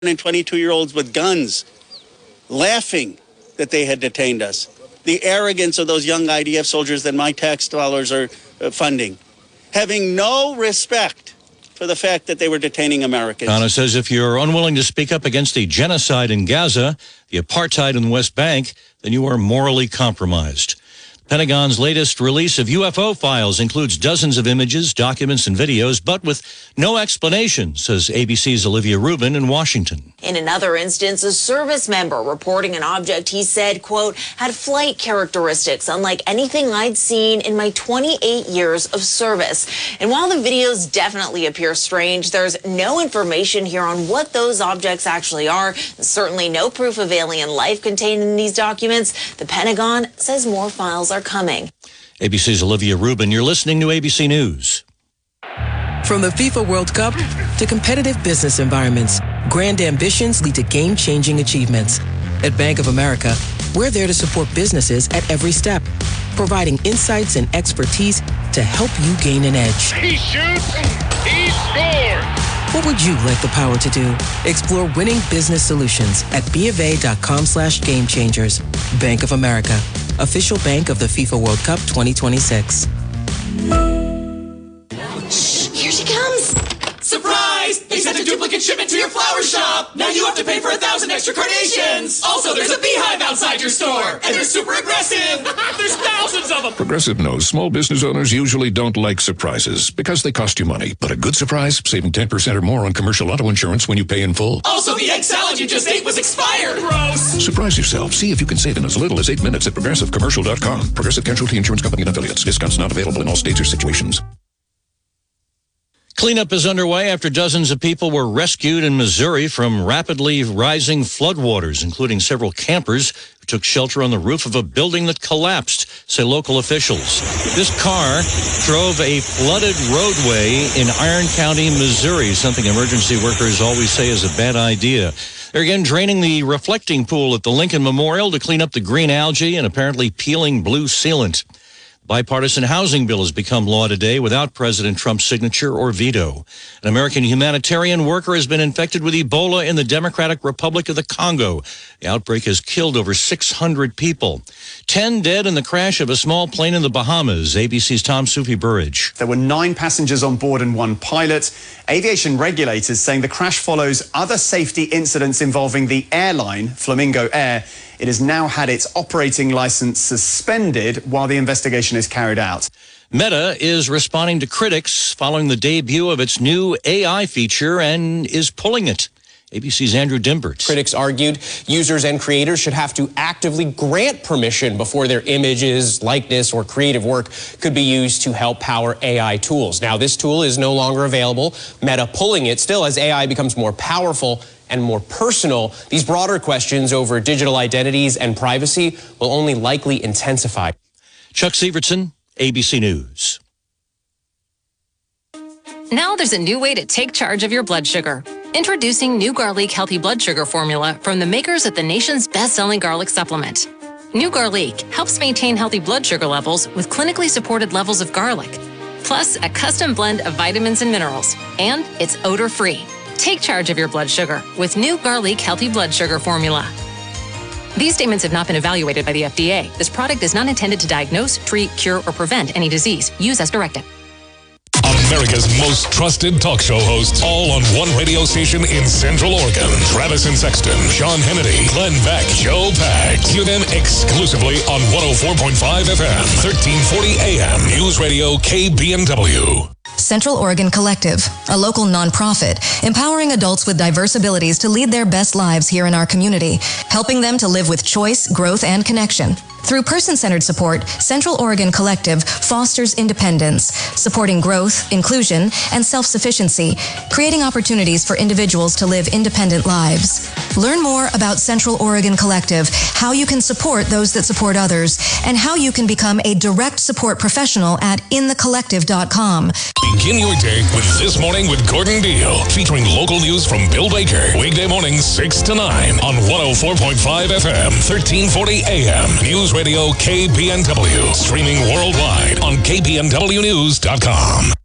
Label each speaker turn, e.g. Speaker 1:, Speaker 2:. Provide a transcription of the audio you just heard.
Speaker 1: and 22-year-olds with guns, laughing that they had detained us. The arrogance of those young IDF soldiers that my tax dollars are funding, having no respect for the fact that they were detaining Americans.
Speaker 2: Ghana says if you're unwilling to speak up against the genocide in Gaza, the apartheid in the West Bank, then you are morally compromised. Pentagon's latest release of UFO files includes dozens of images, documents, and videos, but with no explanation, says ABC's Olivia Rubin in Washington.
Speaker 3: In another instance, a service member reporting an object he said, quote, had flight characteristics unlike anything I'd seen in my 28 years of service. And while the videos definitely appear strange, there's no information here on what those objects actually are. Certainly no proof of alien life contained in these documents. The Pentagon says more files are coming.
Speaker 2: ABC's Olivia Rubin. You're listening to ABC News.
Speaker 4: From the FIFA World Cup to competitive business environments, grand ambitions lead to game-changing achievements. At Bank of America, we're there to support businesses at every step, providing insights and expertise to help you gain an edge.
Speaker 5: He shoots, he scores!
Speaker 4: What would you like the power to do? Explore winning business solutions at BofA.com/gamechangers. Bank of America, official bank of the FIFA World Cup 2026.
Speaker 6: Here she comes! Surprise! They sent a duplicate shipment to your flower shop! Now you have to pay for 1,000 extra carnations! Also, there's a beehive outside your store! And they're super aggressive! There's thousands of them!
Speaker 7: Progressive knows small business owners usually don't like surprises because they cost you money. But a good surprise, saving 10% or more on commercial auto insurance when you pay in full.
Speaker 6: Also, the egg salad you just ate was expired! Gross!
Speaker 7: Surprise yourself. See if you can save in as little as 8 minutes at ProgressiveCommercial.com. Progressive Casualty Insurance Company and Affiliates. Discounts not available in all states or situations.
Speaker 2: Cleanup is underway after dozens of people were rescued in Missouri from rapidly rising floodwaters, including several campers who took shelter on the roof of a building that collapsed, say local officials. This car drove a flooded roadway in Iron County, Missouri, something emergency workers always say is a bad idea. They're again draining the reflecting pool at the Lincoln Memorial to clean up the green algae and apparently peeling blue sealant. Bipartisan housing bill has become law today without President Trump's signature or veto. An American humanitarian worker has been infected with Ebola in the Democratic Republic of the Congo. The outbreak has killed over 600 people. 10 dead in the crash of a small plane in the Bahamas. ABC's Tom Sufi Burridge.
Speaker 8: There were 9 passengers on board and 1 pilot. Aviation regulators saying the crash follows other safety incidents involving the airline, Flamingo Air. It has now had its operating license suspended while the investigation is carried out.
Speaker 2: Meta is responding to critics following the debut of its new AI feature and is pulling it. ABC's Andrew Dimbert.
Speaker 9: Critics argued users and creators should have to actively grant permission before their images, likeness, or creative work could be used to help power AI tools. Now, this tool is no longer available. Meta pulling it. Still, as AI becomes more powerful and more personal, these broader questions over digital identities and privacy will only likely intensify.
Speaker 2: Chuck Sievertson, ABC News.
Speaker 10: Now there's a new way to take charge of your blood sugar. Introducing New Garlic Healthy Blood Sugar Formula from the makers of the nation's best-selling garlic supplement. New Garlic helps maintain healthy blood sugar levels with clinically supported levels of garlic, plus a custom blend of vitamins and minerals, and it's odor-free. Take charge of your blood sugar with New Garlic Healthy Blood Sugar Formula. These statements have not been evaluated by the FDA. This product is not intended to diagnose, treat, cure, or prevent any disease. Use as directed.
Speaker 11: America's most trusted talk show hosts, all on one radio station in Central Oregon. Travis and Sexton, Sean Hannity, Glenn Beck, Joe Pags. Hear them exclusively on 104.5 FM, 1340 AM. News Radio KBNW.
Speaker 12: Central Oregon Collective, a local nonprofit, empowering adults with diverse abilities to lead their best lives here in our community, helping them to live with choice, growth, and connection. Through person-centered support, Central Oregon Collective fosters independence, supporting growth, inclusion, and self-sufficiency, creating opportunities for individuals to live independent lives. Learn more about Central Oregon Collective, how you can support those that support others, and how you can become a direct support professional at inthecollective.com.
Speaker 11: Begin your day with This Morning with Gordon Deal, featuring local news from Bill Baker. Weekday mornings 6 to 9 on 104.5 FM, 1340 AM. News Radio KBNW. Streaming worldwide on KBNWnews.com.